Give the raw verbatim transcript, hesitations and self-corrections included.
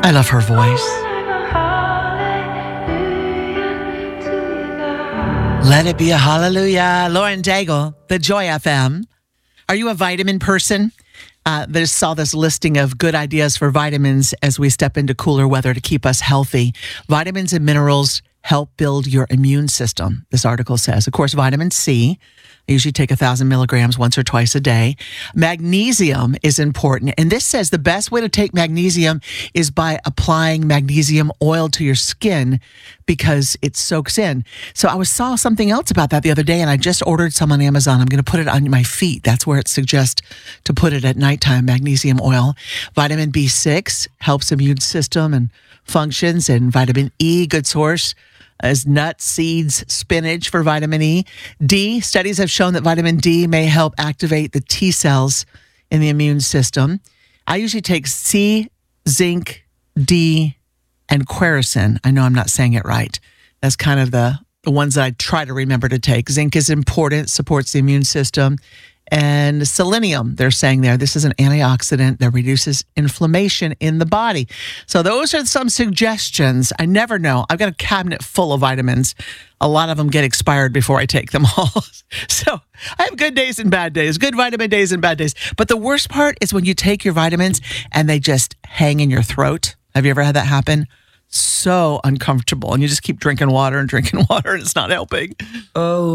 I love her voice. Let it be a hallelujah. Lauren Daigle, the Joy F M. Are you a vitamin person? Uh, I just saw this listing of good ideas for vitamins as we step into cooler weather to keep us healthy. Vitamins and minerals help build your immune system, this article says. Of course, vitamin C, I usually take one thousand milligrams once or twice a day. Magnesium is important. And this says the best way to take magnesium is by applying magnesium oil to your skin because it soaks in. So I was saw something else about that the other day, and I just ordered some on Amazon. I'm going to put it on my feet. That's where it suggests to put it at nighttime, magnesium oil. Vitamin B six helps immune system and functions, and vitamin E, good source, as nuts, seeds, spinach for vitamin E. D, studies have shown that vitamin D may help activate the T cells in the immune system. I usually take C, zinc, D, and quercetin. I know I'm not saying it right. That's kind of the, the ones that I try to remember to take. Zinc is important, supports the immune system. And selenium, they're saying there, this is an antioxidant that reduces inflammation in the body. So those are some suggestions. I never know. I've got a cabinet full of vitamins. A lot of them get expired before I take them all. So I have good days and bad days, good vitamin days and bad days. But the worst part is when you take your vitamins and they just hang in your throat. Have you ever had that happen? So uncomfortable. And you just keep drinking water and drinking water and it's not helping. Oh.